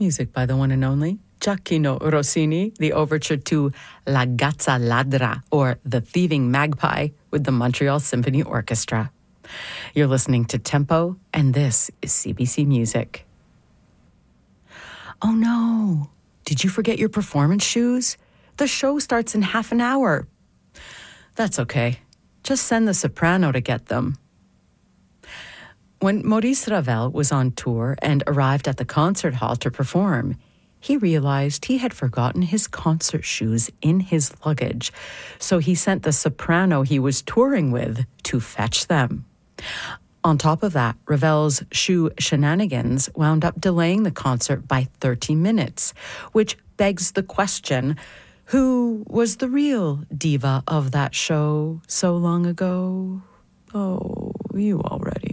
Music by the one and only Gioacchino Rossini, the overture to La Gazza Ladra, or The Thieving Magpie, with the Montreal Symphony Orchestra. You're listening to Tempo, and this is CBC Music. Oh no, did you forget your performance shoes? The show starts in half an hour. That's okay. Just send the soprano to get them. When Maurice Ravel was on tour and arrived at the concert hall to perform, he realized he had forgotten his concert shoes in his luggage, so he sent the soprano he was touring with to fetch them. On top of that, Ravel's shoe shenanigans wound up delaying the concert by 30 minutes, which begs the question, who was the real diva of that show so long ago? Oh, you already